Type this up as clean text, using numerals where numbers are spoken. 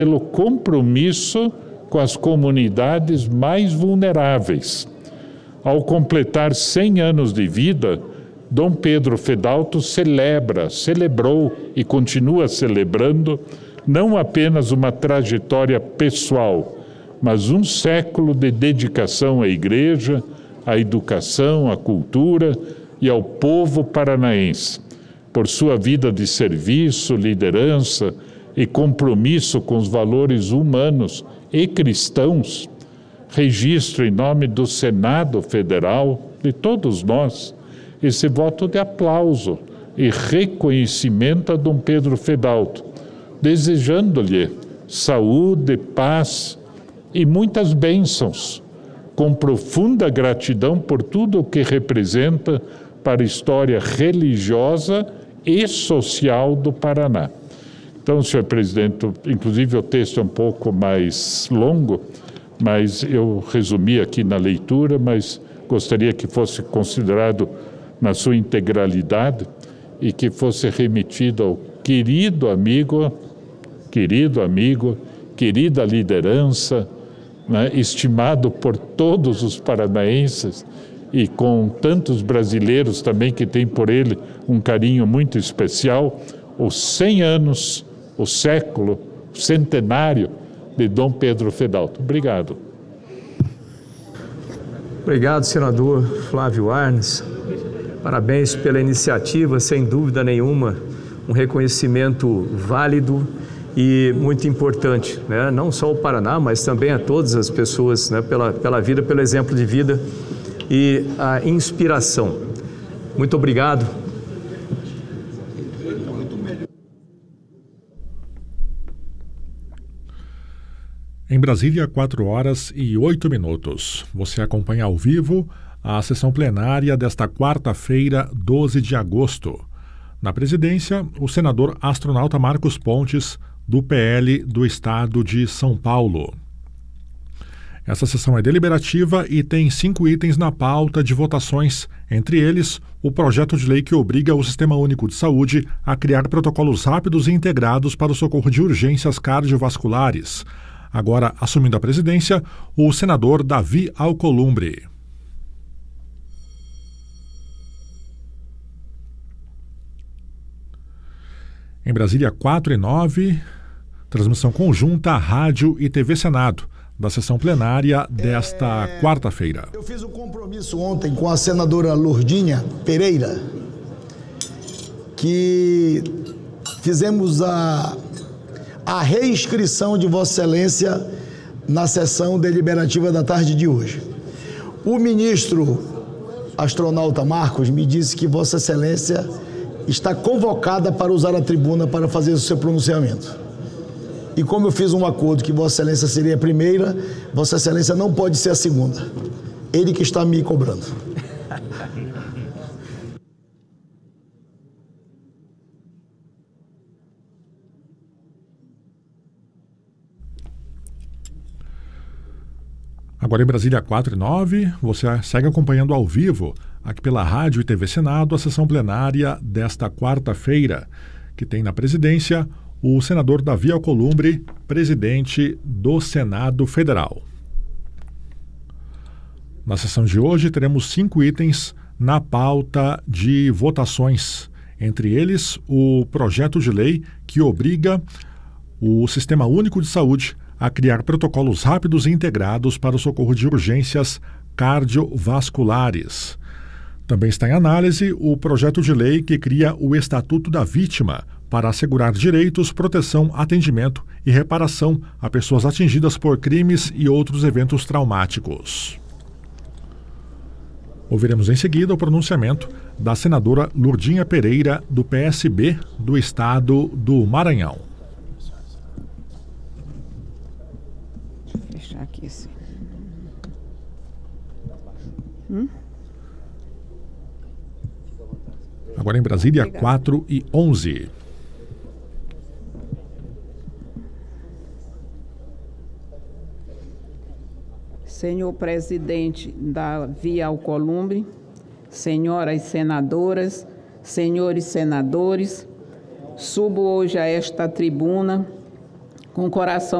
pelo compromisso com as comunidades mais vulneráveis. Ao completar 100 anos de vida, Dom Pedro Fedalto celebrou e continua celebrando não apenas uma trajetória pessoal, mas um século de dedicação à Igreja, à educação, à cultura e ao povo paranaense. Por sua vida de serviço, liderança e compromisso com os valores humanos e cristãos, registro em nome do Senado Federal, de todos nós, esse voto de aplauso e reconhecimento a Dom Pedro Fedalto, desejando-lhe saúde, paz e muitas bênçãos, com profunda gratidão por tudo o que representa para a história religiosa e social do Paraná. Então, senhor presidente, inclusive o texto é um pouco mais longo, mas eu resumi aqui na leitura, mas gostaria que fosse considerado na sua integralidade e que fosse remetido ao querido amigo, querida liderança, né, estimado por todos os paranaenses e com tantos brasileiros também que têm por ele um carinho muito especial, os 100 anos, o século, o centenário de Dom Pedro Fedalto. Obrigado. Obrigado, senador Flávio Arnes. Parabéns pela iniciativa, sem dúvida nenhuma, um reconhecimento válido e muito importante, né? Não só ao Paraná, mas também a todas as pessoas, né? Pela vida, pelo exemplo de vida e a inspiração. Muito obrigado. Em Brasília, 4h08. Você acompanha ao vivo a sessão plenária desta quarta-feira, 12 de agosto. Na presidência, o senador astronauta Marcos Pontes, do PL do Estado de São Paulo. Essa sessão é deliberativa e tem 5 itens na pauta de votações, entre eles o projeto de lei que obriga o Sistema Único de Saúde a criar protocolos rápidos e integrados para o socorro de urgências cardiovasculares. Agora, assumindo a presidência, o senador Davi Alcolumbre. Em Brasília, 4h09, transmissão conjunta Rádio e TV Senado, da sessão plenária desta quarta-feira. Eu fiz um compromisso ontem com a senadora Lourdinha Pereira, que fizemos a reinscrição de Vossa Excelência na sessão deliberativa da tarde de hoje. O ministro astronauta Marcos me disse que Vossa Excelência está convocada para usar a tribuna para fazer o seu pronunciamento. E como eu fiz um acordo que Vossa Excelência seria a primeira, Vossa Excelência não pode ser a segunda. Ele que está me cobrando. Agora em Brasília, 4h09, você segue acompanhando ao vivo, aqui pela Rádio e TV Senado, a sessão plenária desta quarta-feira, que tem na presidência o senador Davi Alcolumbre, presidente do Senado Federal. Na sessão de hoje, teremos 5 itens na pauta de votações, entre eles o projeto de lei que obriga o Sistema Único de Saúde a criar protocolos rápidos e integrados para o socorro de urgências cardiovasculares. Também está em análise o projeto de lei que cria o Estatuto da Vítima para assegurar direitos, proteção, atendimento e reparação a pessoas atingidas por crimes e outros eventos traumáticos. Ouviremos em seguida o pronunciamento da senadora Lourdinha Pereira, do PSB do Estado do Maranhão. Aqui, sim. Agora em Brasília, 4h11. Senhor presidente Davi Alcolumbre, senhoras senadoras, senhores senadores, subo hoje a esta tribuna com coração